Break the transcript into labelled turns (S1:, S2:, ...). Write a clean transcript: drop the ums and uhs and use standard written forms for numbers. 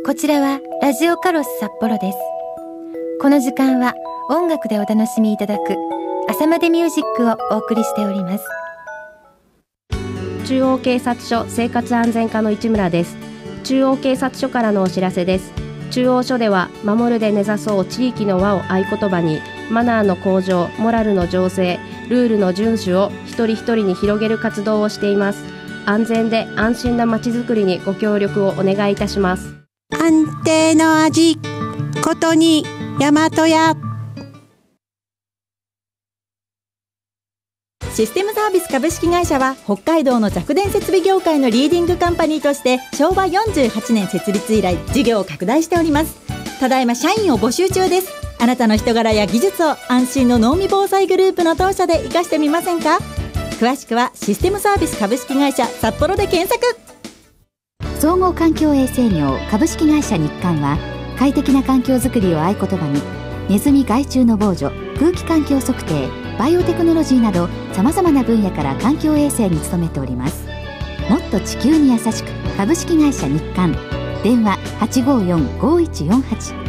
S1: こちらはラジオカロス札幌です。この時間は音楽でお楽しみいただく朝までミュージックをお送りしております。
S2: 中央警察署生活安全課の市村です。中央警察署からのお知らせです。中央署では守るで根ざそう地域の輪を合言葉に、マナーの向上、モラルの醸成、ルールの遵守を一人一人に広げる活動をしています。安全で安心なまちづくりにご協力をお願いいたします。
S3: 安定の味ことに大和屋。
S4: システムサービス株式会社は北海道の弱電設備業界のリーディングカンパニーとして昭和48年設立以来事業を拡大しております。ただいま社員を募集中です。あなたの人柄や技術を安心の濃味防災グループの当社で活かしてみませんか。詳しくはシステムサービス株式会社札幌で検索。
S5: 総合環境衛生業株式会社日刊は、快適な環境づくりを合言葉に、ネズミ害虫の防除、空気環境測定、バイオテクノロジーなどさまざまな分野から環境衛生に努めております。もっと地球に優しく、株式会社日刊。電話 854-5148